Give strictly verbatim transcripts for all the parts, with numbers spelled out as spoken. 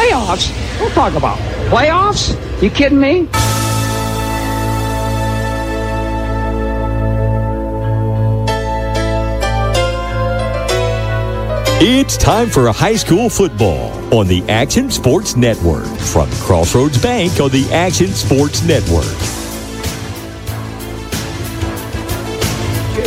Playoffs? Don't talk about playoffs. You kidding me? It's time for high school football on the Action Sports Network from Crossroads Bank on the Action Sports Network. Okay.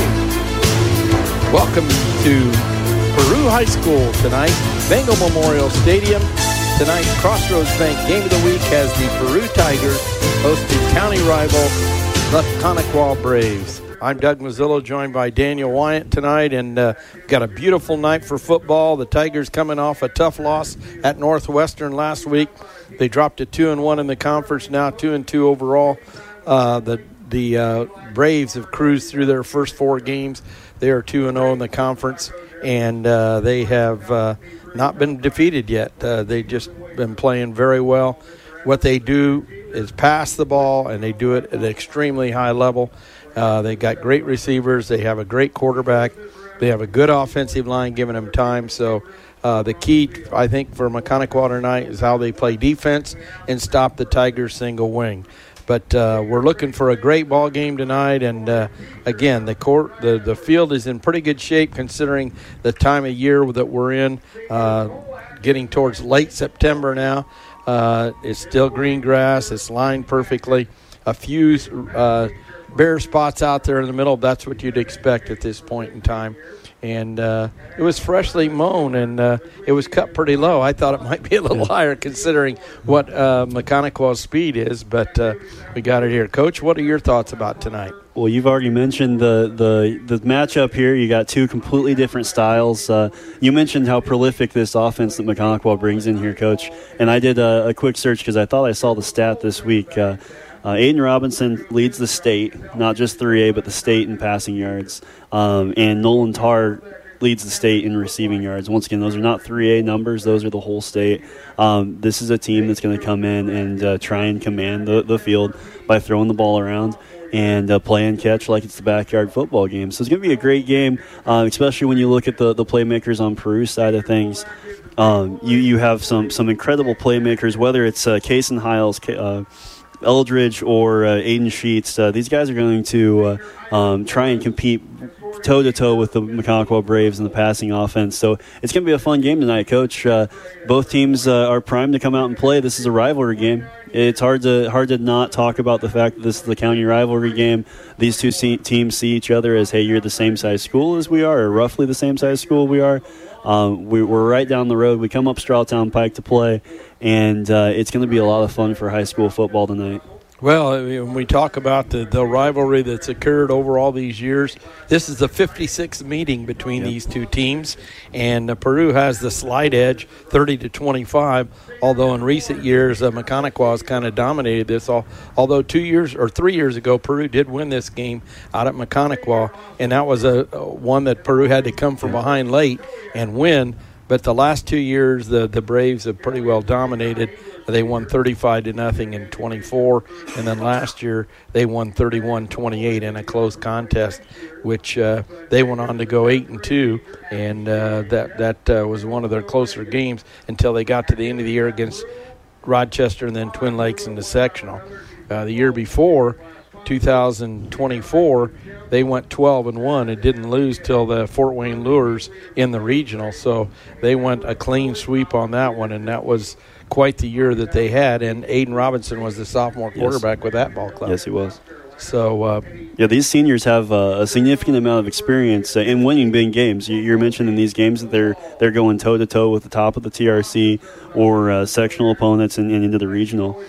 Welcome to Peru High School tonight, Bengal Memorial Stadium. Tonight, Crossroads Bank Game of the Week has the Peru Tigers hosting county rival the Mechanic-Wall Braves. I'm Doug Mazzillo, joined by Daniel Wyatt tonight, and uh, got a beautiful night for football. The Tigers coming off a tough loss at Northwestern last week. They dropped to two and one in the conference, now two and two overall. Uh, the the uh, Braves have cruised through their first four games. They are two and zero in the conference, and uh, they have uh, not been defeated yet. Uh, they've just been playing very well. What they do is pass the ball, and they do it at an extremely high level. Uh, they got great receivers. They have a great quarterback. They have a good offensive line giving them time. So uh, the key, I think, for Mechanic-Wall tonight is how they play defense and stop the Tigers' single wing. But uh, we're looking for a great ball game tonight. And, uh, again, the court, the, the field is in pretty good shape considering the time of year that we're in, uh, getting towards late September now. Uh, it's still green grass. It's lined perfectly. A few uh, bare spots out there in the middle. That's what you'd expect at this point in time. And uh, it was freshly mown, and uh, it was cut pretty low. I thought it might be a little higher considering what uh, Mechanic-Wall's speed is, but uh, we got it here. Coach, what are your thoughts about tonight? Well, you've already mentioned the, the, the matchup here. You got two completely different styles. Uh, you mentioned how prolific this offense that Mechanic-Wall brings in here, Coach. And I did a, a quick search because I thought I saw the stat this week. Uh, Uh, Aiden Robinson leads the state, not just three A, but the state in passing yards. Um, and Nolan Tarr leads the state in receiving yards. Once again, those are not three A numbers. Those are the whole state. Um, this is a team that's going to come in and uh, try and command the, the field by throwing the ball around and uh, play and catch like it's the backyard football game. So it's going to be a great game, uh, especially when you look at the, the playmakers on Peru's side of things. Um, you, you have some, some incredible playmakers, whether it's uh, Kason Hiles, uh, Eldridge or uh, Aiden Sheets. Uh, these guys are going to uh, um, try and compete toe-to-toe with the Mechanic-Wall Braves in the passing offense. So it's going to be a fun game tonight, Coach. Uh, both teams uh, are primed to come out and play. This is a rivalry game. It's hard to hard to not talk about the fact that this is the county rivalry game. These two see, teams see each other as, hey, you're the same size school as we are, or roughly the same size school we are. Um, we, we're right down the road. We come up Strawtown Pike to play, and uh, it's going to be a lot of fun for high school football tonight. Well, when we talk about the, the rivalry that's occurred over all these years, this is the fifty-sixth meeting between yep. these two teams, and uh, Peru has the slight edge, thirty to twenty-five, although in recent years, uh, Mechanic-Wall has kind of dominated this. All, although two years or three years ago, Peru did win this game out at Mechanic-Wall, and that was a, a one that Peru had to come from behind late and win. But the last two years, the, the Braves have pretty well dominated. They won thirty-five to nothing in twenty-four, and then last year they won thirty-one twenty-eight in a close contest, which uh, they went on to go eight and two, and uh, that that uh, was one of their closer games until they got to the end of the year against Rochester and then Twin Lakes in the sectional. Uh, the year before, two thousand twenty-four, they went twelve and one and didn't lose till the Fort Wayne Lures in the regional, so they went a clean sweep on that one, and that was quite the year that they had, and Aiden Robinson was the sophomore quarterback yes. with that ball club. Yes, he was. So, uh, yeah, these seniors have uh, a significant amount of experience uh, in winning big games. You, you're mentioning these games that they're they're going toe to toe with the top of the T R C or uh, sectional opponents and, and into the regional.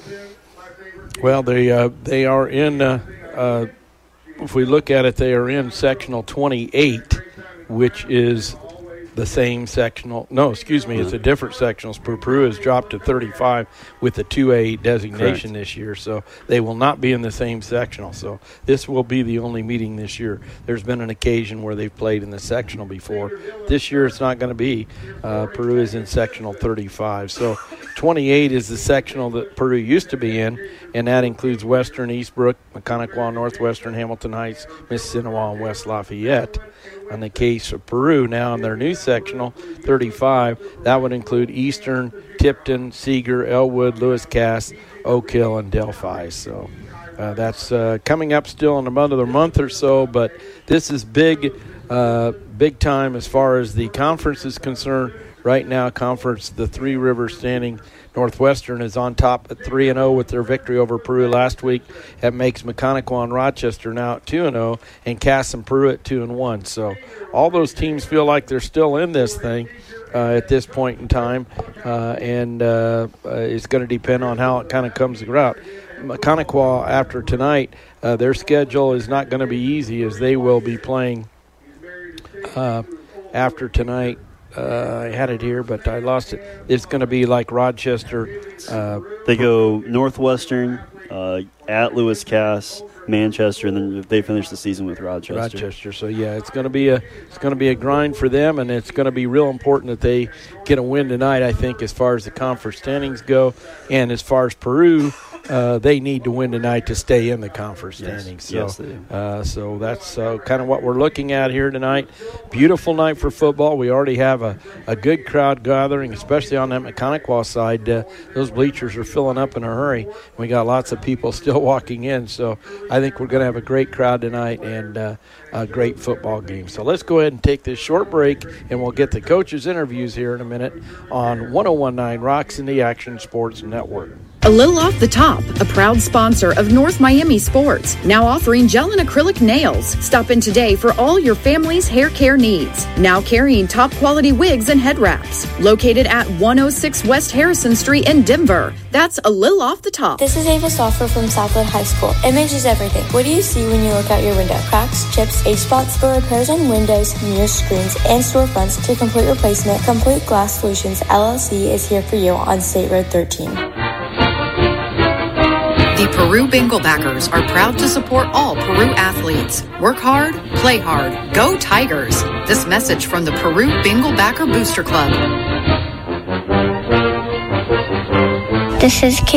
Well, they uh, they are in. Uh, uh, if we look at it, they are in sectional twenty-eight, which is the same sectional. No, excuse me, it's a different sectional. Peru has dropped to thirty-five with the two A designation Correct. This year, so they will not be in the same sectional. So this will be the only meeting this year. There's been an occasion where they've played in the sectional before. This year it's not going to be. Uh, Peru is in sectional thirty-five. So twenty-eight is the sectional that Peru used to be in, and that includes Western, Eastbrook, Mechanic-Wall, Northwestern, Hamilton Heights, Mississinewa, and West Lafayette. On the case of Peru, now in their new sectional, thirty-five. That would include Eastern, Tipton, Seeger, Elwood, Lewis Cass, Oak Hill, and Delphi. So uh, that's uh, coming up still in another month or so, but this is big, uh, big time as far as the conference is concerned. Right now, conference, the Three Rivers standing, Northwestern is on top at three and oh with their victory over Peru last week. That makes Mechanical and Rochester now at two and oh, and Cass and Peru at two and one. So all those teams feel like they're still in this thing uh, at this point in time, uh, and uh, uh, it's going to depend on how it kind of comes around. Mechanical, after tonight, uh, their schedule is not going to be easy, as they will be playing uh, after tonight. Uh, I had it here, but I lost it. It's going to be like Rochester. Uh, they go Northwestern, uh, at Lewis Cass, Manchester, and then they finish the season with Rochester. Rochester. So yeah, it's going to be a it's going to be a grind for them, and it's going to be real important that they get a win tonight. I think as far as the conference standings go, and as far as Peru. Uh, they need to win tonight to stay in the conference yes. standings. So, yes, they do. Uh, so that's uh, kind of what we're looking at here tonight. Beautiful night for football. We already have a, a good crowd gathering, especially on that Mechanical side. Uh, those bleachers are filling up in a hurry. We got lots of people still walking in. So I think we're going to have a great crowd tonight and uh, a great football game. So let's go ahead and take this short break, and we'll get the coaches' interviews here in a minute on one oh one point nine Rocks and the Action Sports Network. A Little Off the Top, a proud sponsor of North Miami Sports, now offering gel and acrylic nails. Stop in today for all your family's hair care needs. Now carrying top quality wigs and head wraps. Located at one oh six West Harrison Street in Denver. That's A Little Off the Top. This is Ava Stoffer from Southwood High School. Image is everything. What do you see when you look out your window? Cracks, chips, age spots. For repairs on windows, mirror screens, and storefronts to complete replacement, Complete Glass Solutions L L C is here for you on State Road thirteen. The Peru Benglebackers are proud to support all Peru athletes. Work hard, play hard, go Tigers. This message from the Peru Benglebacker Booster Club. This is Kate.